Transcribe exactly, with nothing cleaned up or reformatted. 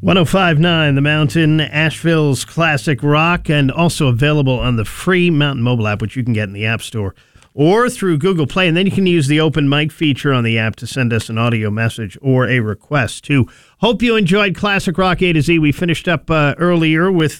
one oh five point nine The Mountain, Asheville's classic rock, and also available on the free Mountain Mobile app, which you can get in the App Store or through Google Play. And then you can use the open mic feature on the app to send us an audio message or a request, too. Hope you enjoyed Classic Rock A to Z. We finished up uh, earlier with